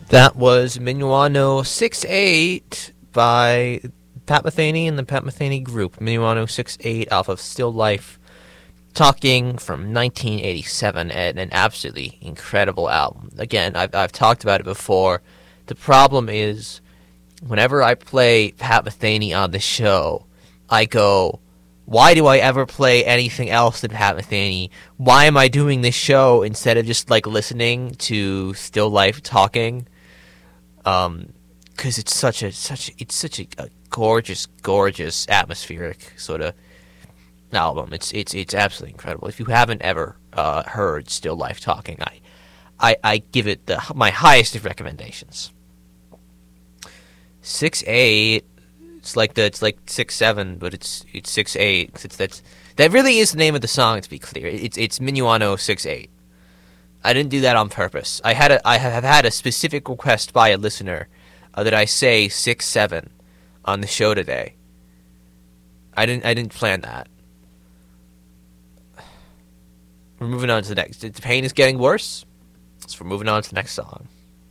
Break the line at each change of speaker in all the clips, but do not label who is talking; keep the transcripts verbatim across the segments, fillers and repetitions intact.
That was Minuano six eight by Pat Metheny and the Pat Metheny Group. Minuano six eight off of Still Life Talking from nineteen eighty-seven, and an absolutely incredible album. Again, I've, I've talked about it before. The problem is, whenever I play Pat Metheny on the show, I go, why do I ever play anything else than Pat Metheny? Why am I doing this show instead of just like listening to Still Life Talking? Um, because it's such a such it's such a, a gorgeous, gorgeous, atmospheric sort of album. It's it's it's absolutely incredible. If you haven't ever uh, heard Still Life Talking, I, I I give it the my highest of recommendations. Six eight. It's like the it's like six seven, but it's it's six eight. It's that's that really is the name of the song. To be clear, it's it's Minuano six eight. I didn't do that on purpose. I had a I have had a specific request by a listener uh, that I say six seven on the show today. I didn't I didn't plan that. We're moving on to the next. The pain is getting worse, so we're moving on to the next song.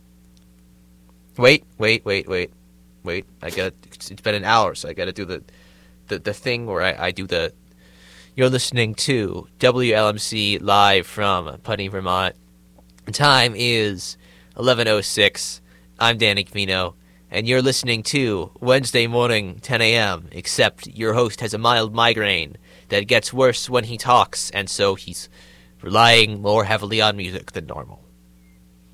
Wait, wait, wait, wait, wait. I got. It's, it's been an hour, so I got to do the, the, the thing where I, I do the. You're listening to W L M C live from Putney, Vermont. The time is eleven oh six. I'm Danny Camino, and you're listening to Wednesday morning, ten a.m., except your host has a mild migraine that gets worse when he talks, and so he's relying more heavily on music than normal.